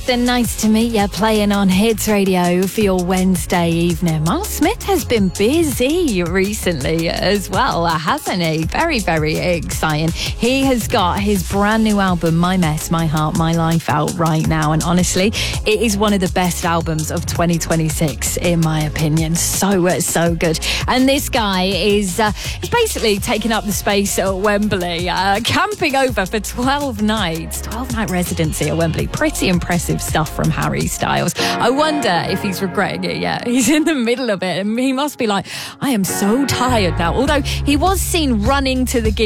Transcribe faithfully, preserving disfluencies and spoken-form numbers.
Kingston, nice to meet you, playing on Hits Radio for your Wednesday evening. Miles Smith has been busy recently as well, hasn't he? Very, very exciting. He has got his brand new album, My Mess, My Heart, My Life, out right now. And honestly, it is one of the best albums of twenty twenty-six, in my opinion. So, uh, so good. And this guy is uh, he's basically taking up the space at Wembley, uh, camping over for twelve nights, twelve night residency at Wembley. Pretty impressive stuff from Harry Styles. I wonder if he's regretting it yet. He's in the middle of it and he must be like, I am so tired now. Although he was seen running to the gig